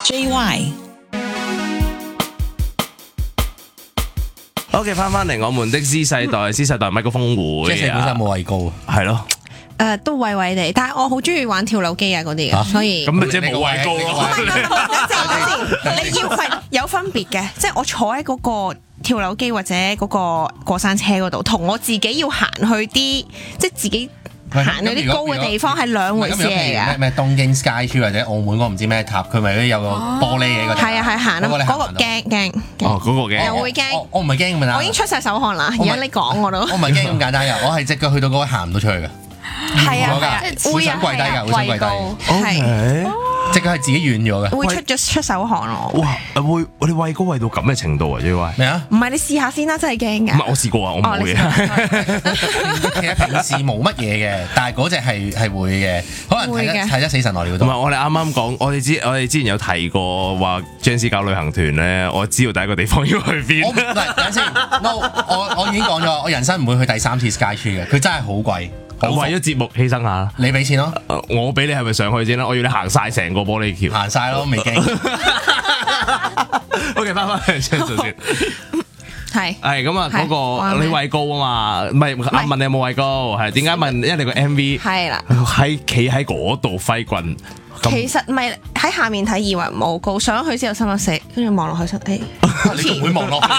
JY。OK， 翻嚟我們的 Z 世代麥高峰會， 即係本身冇畏高， 係咯。 都畏畏地，但係我好中意玩跳樓機啊嗰啲嘅，所以咁咪即係冇畏高咯。 你要係有分別嘅，即係我坐喺嗰個跳樓機或者嗰個過山車嗰度，同我自己要行去啲即係自己行去啲高嘅地方係兩回事嚟嘅。 咩東京 Sky Tree 或者澳門嗰唔知咩塔，佢咪有個玻璃嘅嗰啲。 係啊係行啊，嗰個驚。 哦，嗰個驚。 又會驚。 我唔係驚咁簡單。 我已經出晒手汗啦，而家你講我都。 我唔係驚咁簡單㗎，我係隻腳去到嗰位行唔到出去㗎。 係啊， 會想跪低㗎，會想跪低。 係。 隻腳係自己軟咗嘅。 會出手汗咯。 哇！會你畏高畏到咁嘅程度啊？JY 咩啊？ 唔係你試下先啦，真係驚㗎。 唔係我試過啊，我冇嘅。 其實平時冇乜嘢嘅，但係嗰隻係會嘅，可能睇得死神來了都。 唔係我哋啱啱講，我哋之前有提過話張師搞旅行團咧，我知道第一個地方要去邊。 唔係等陣先，我已經講咗，我人生唔會去第三次 Sky Tree 嘅，佢真係好貴。 為咗節目犧牲下， 你俾錢咯， 我俾你係咪上去先啦？我要你行晒成個玻璃橋， 行晒咯，未驚。 OK， 翻去張數先。係咁啊！嗰個你畏高啊嘛，唔係問你有冇畏高？係點解問？因為你個 MV 係啦， 喺企喺嗰度揮棍。 其實唔係喺下面睇以為冇高，上咗去之後心諗死，跟住望落去心你仲會望落去？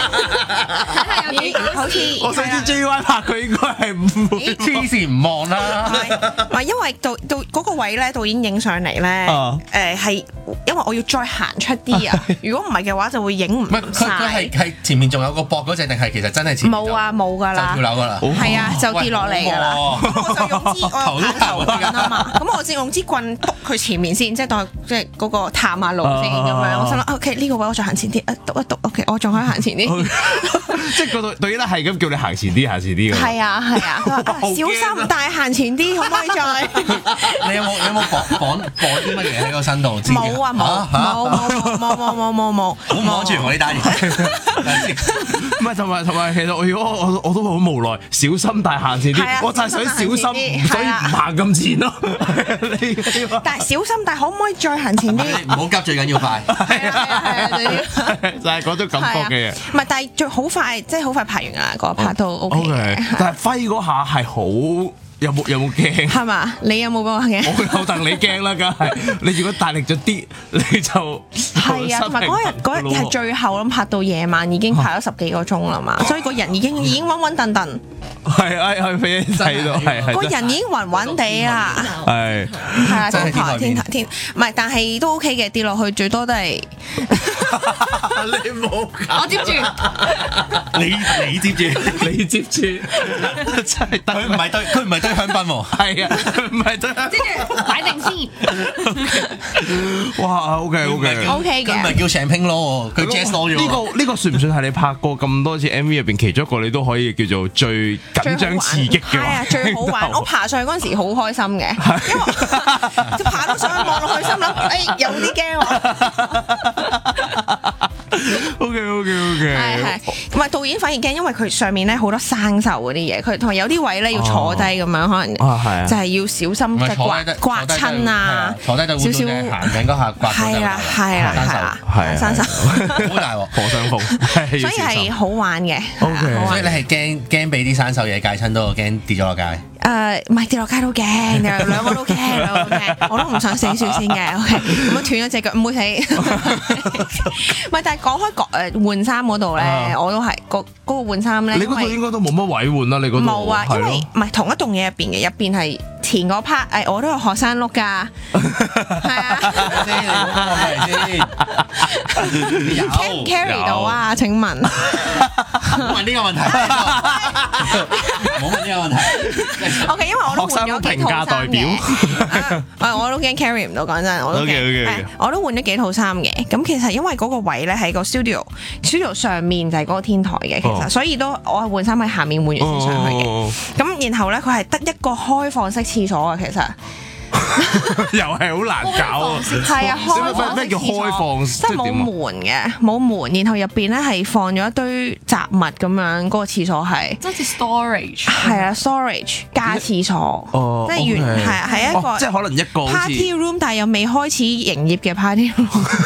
好似我想知 JY 拍佢應該係唔會黐線唔望啦。 唔係因為到嗰個位咧，導演影上嚟咧，係因為我要再行出啲啊！如果唔係嘅話，就會影唔晒。 佢係前面仲有個膊嗰隻，定係其實真係前面冇啊冇㗎啦， 就跳樓㗎啦， 係啊就跌落嚟㗎啦。咁我就用支我頭緊啊嘛，咁我先用支棍篤佢前面先，即係當即係嗰個探下路先咁樣。我心諗 OK 呢個位我再行前啲，篤一篤 OK， 我仲可以行前啲。 即係個導演係咁叫你行前啲，行前啲㗎。 係啊係啊，佢話小心，但係行前啲，可唔可以再？ 你有冇綁啲乜嘢喺個身度？ 冇啊冇。冇， 好唔安全喎呢單嘢。 唔係同埋，其實如果我都好無奈，小心但係行前啲，我就係想小心，所以唔行咁前咯。 但係小心，但係可唔可以再行前啲？ 唔好急，最緊要快。 就係嗰種感覺嘅嘢。 唔係，但係最好快，即係好快拍完啦，嗰一 part 都 OK 嘅。 但係揮嗰下係好。有冇驚？ 係嘛？你有冇嗰個驚？ 我有戥你驚啦，梗係。你如果大力咗啲，你就係啊。同埋嗰日係最後咁拍到夜晚，已經拍咗10幾個鐘啦嘛，所以個人已經暈暈頓頓。 係俾你睇到係。 個人已經暈暈地啦。 係啊，天台，唔係，但係都 OK 嘅，跌落去最多都係。 你冇搞， 我接住。 你接住， 真係得。 佢唔係對香檳喎。 係啊，唔係對。 跟住擺定先。 哇 ，OK 嘅。 佢唔係叫 champagne 咯，佢 jazz 咯咗。 呢個算唔算係你拍過咁多次 MV 入邊其中一個你都可以叫做最緊張刺激嘅？ 係啊，最好玩。我爬上去嗰陣時好開心嘅，因為爬到上去望落去，心諗有啲驚喎。 OK， 係，同埋導演反而驚，因為佢上面咧好多生鏽嗰啲嘢，佢同埋有啲位咧要坐低咁樣，可能就係要小心即係刮親啊， 坐低就少少行緊嗰下刮到就係生鏽， 好大鑊， 破傷風， 所以係好玩嘅。 OK，所以你係驚俾啲生鏽嘢戒親多，驚跌咗落街。 唔係跌落街都驚，兩個都驚，我都唔想死住先嘅。OK，咁樣斷咗隻腳唔會死。唔係，但係講開換衫嗰度咧，我都係嗰個換衫咧。 你嗰度應該都冇乜位換啦，你嗰度冇啊，因為唔係同一棟嘢入邊係前嗰 part，我都有學生碌㗎，係啊。carry 到啊？請問？ 冇問呢個問題。冇問呢個問題。 OK，因為我都換咗幾套衫嘅。我都驚 carry 唔到，講真，我都換咗幾套衫嘅。咁其實因為嗰個位咧喺個 studio 上面就係嗰個天台嘅，其實所以都我係換衫喺下面換完先上去嘅。咁然後咧佢係得一個開放式廁所啊，其實。 又係好難搞啊！ 係啊，開放咩叫開放？ 即係冇門嘅，冇門，然後入邊咧係放咗一堆雜物咁樣，嗰個廁所係即係 storage。 係啊 ，storage 加廁所，即係係一個即係可能一個 party room，但係又未開始營業嘅 party room。